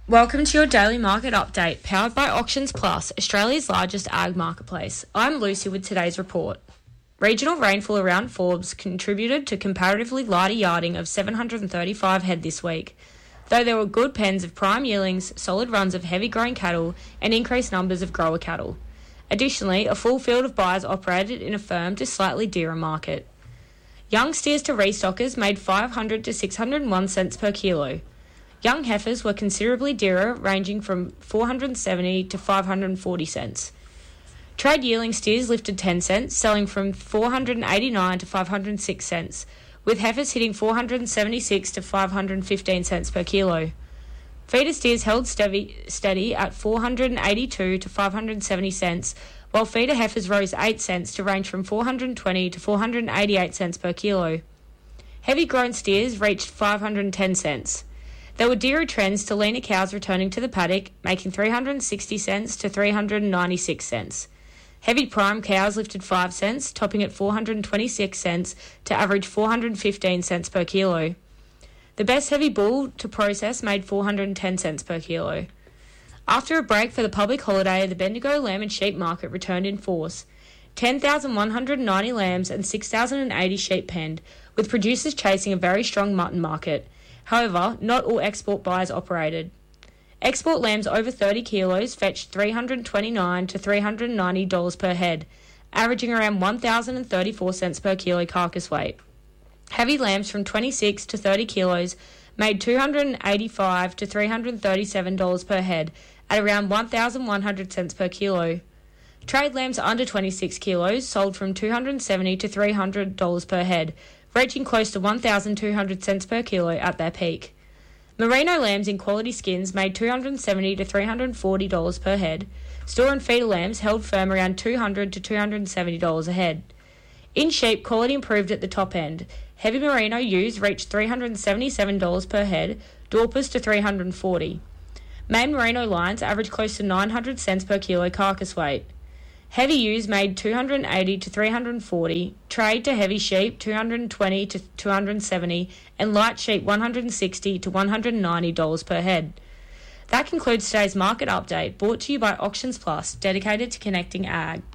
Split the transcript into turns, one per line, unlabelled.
Welcome to your daily market update, powered by Auctions Plus, Australia's largest ag marketplace. I'm Lucy with today's report. Regional rainfall around Forbes contributed to comparatively lighter yarding of 735 head this week, though there were good pens of prime yearlings, solid runs of heavy-growing cattle, and increased numbers of grower cattle. Additionally, a full field of buyers operated in a firm to slightly dearer market. Young steers to restockers made 500 to 601 cents per kilo. Young heifers were considerably dearer, ranging from 470 to 540 cents. Trade yearling steers lifted 10 cents, selling from 489 to 506 cents, with heifers hitting 476 to 515 cents per kilo. Feeder steers held steady at 482 to 570 cents, while feeder heifers rose 8 cents to range from 420 to 488 cents per kilo. Heavy grown steers reached 510 cents. There were dearer trends to leaner cows returning to the paddock, making 360 cents to 396 cents. Heavy prime cows lifted 5 cents, topping at 426 cents to average 415 cents per kilo. The best heavy bull to process made 410 cents per kilo. After a break for the public holiday, the Bendigo lamb and sheep market returned in force. 10,190 lambs and 6,080 sheep penned, with producers chasing a very strong mutton market. However, not all export buyers operated. Export lambs over 30 kilos fetched $329 to $390 per head, averaging around 1,034 cents per kilo carcass weight. Heavy lambs from 26 to 30 kilos made $285 to $337 per head at around 1,100 cents per kilo. Trade lambs under 26 kilos sold from $270 to $300 per head, reaching close to 1,200 cents per kilo at their peak. Merino lambs in quality skins made $270 to $340 per head. Store and feeder lambs held firm around $200 to $270 a head. In sheep, quality improved at the top end. Heavy merino ewes reached $377 per head, Dorpers to $340. Main merino lines averaged close to 900 cents per kilo carcass weight. Heavy ewes made $280 to $340, trade to heavy sheep $220 to $270, and light sheep $160 to $190 per head. That concludes today's market update, brought to you by Auctions Plus, dedicated to connecting ag.